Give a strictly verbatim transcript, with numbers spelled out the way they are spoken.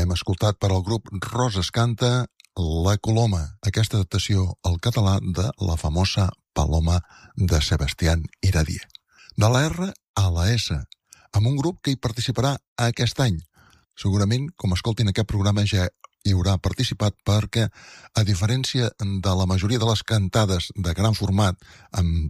hem escoltat per al grup Roses Canta La Coloma, aquesta adaptació al català de la famosa Paloma de Sebastián Iradier. De la R a la S, amb un grup que hi participarà aquest any. Segurament, com escoltin aquest programa, ja hi haurà participat perquè, a diferència de la majoria de les cantades de gran format amb